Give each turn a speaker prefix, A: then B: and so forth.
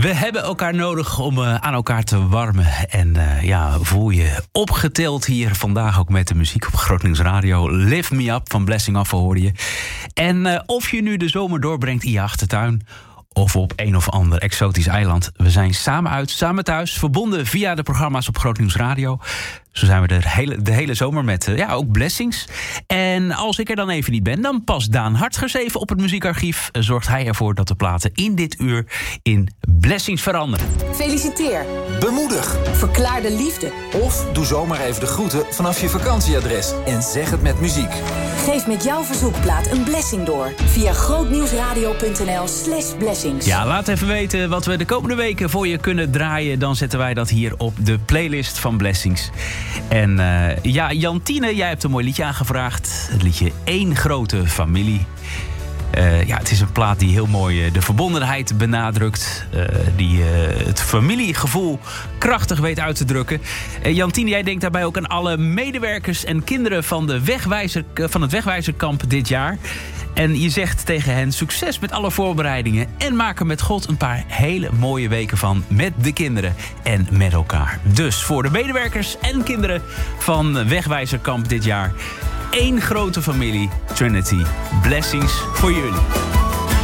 A: We hebben elkaar nodig om aan elkaar te warmen. En voel je opgetild hier vandaag ook met de muziek op Groot Radio. Lift Me Up van Blessing Afval hoorde je. En of je nu de zomer doorbrengt in je achtertuin of op een of ander exotisch eiland. We zijn samen uit, samen thuis, verbonden via de programma's op Groot Radio. Zo zijn we de hele zomer met ook Blessings. En als ik er dan even niet ben, dan past Daan Hartgers even op het muziekarchief. Zorgt hij ervoor dat de platen in dit uur in Blessings veranderen.
B: Feliciteer.
C: Bemoedig.
B: Verklaar de liefde.
C: Of doe zomaar even de groeten vanaf je vakantieadres. En zeg het met muziek.
B: Geef met jouw verzoekplaat een blessing door. Via grootnieuwsradio.nl/blessings.
A: Ja, laat even weten wat we de komende weken voor je kunnen draaien. Dan zetten wij dat hier op de playlist van Blessings. En Jantine, jij hebt een mooi liedje aangevraagd. Het liedje Eén Grote Familie. Het is een plaat die heel mooi de verbondenheid benadrukt. Die het familiegevoel krachtig weet uit te drukken. Jantine, jij denkt daarbij ook aan alle medewerkers en kinderen van het Wegwijzerkamp dit jaar. En je zegt tegen hen succes met alle voorbereidingen. En maak er met God een paar hele mooie weken van. Met de kinderen en met elkaar. Dus voor de medewerkers en kinderen van Wegwijzerkamp dit jaar. Eén grote familie, Trinity. Blessings voor jullie.